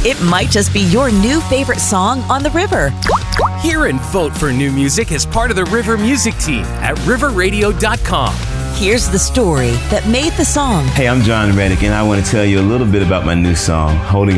It might just be your new favorite song on the river. Hear and vote for new music as part of the River Music Team at riverradio.com. Here's the story that made the song. Hey, I'm John Reddick, and I want to tell you a little bit about my new song, Holding